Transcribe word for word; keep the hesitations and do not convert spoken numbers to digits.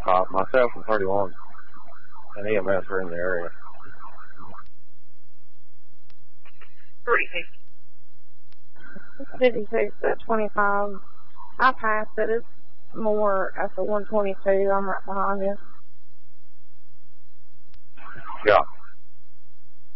Uh, myself and thirty-one and E M S are in the area. fifty-six at twenty-five. I passed it. It's more at the one twenty-two. I'm right behind you. Yeah.